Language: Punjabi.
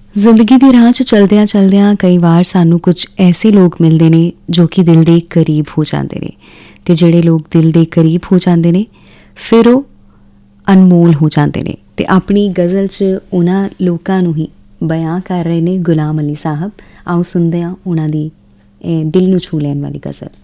ਜ਼ਿੰਦਗੀ ਦੀ ਰਾਹ 'ਚ ਚਲਦਿਆਂ ਚਲਦਿਆਂ ਕਈ ਵਾਰ ਸਾਨੂੰ ਕੁਝ ਐਸੇ ਲੋਕ ਮਿਲਦੇ ਨੇ ਜੋ ਕਿ ਦਿਲ ਦੇ ਕਰੀਬ ਹੋ ਜਾਂਦੇ ਨੇ, ਅਤੇ ਜਿਹੜੇ ਲੋਕ ਦਿਲ ਦੇ ਕਰੀਬ ਹੋ ਜਾਂਦੇ ਨੇ ਫਿਰ ਉਹ ਅਨਮੋਲ ਹੋ ਜਾਂਦੇ ਨੇ। ਅਤੇ ਆਪਣੀ ਗਜ਼ਲ 'ਚ ਉਹਨਾਂ ਲੋਕਾਂ ਨੂੰ ਹੀ ਬਿਆਨ ਕਰ ਰਹੇ ਨੇ ਗੁਲਾਮ ਅਲੀ ਸਾਹਿਬ। ਆਓ ਸੁਣਦੇ ਹਾਂ ਉਹਨਾਂ ਦੀ ਦਿਲ ਨੂੰ ਛੂ ਲੈਣ ਵਾਲੀ ਗਜ਼ਲ।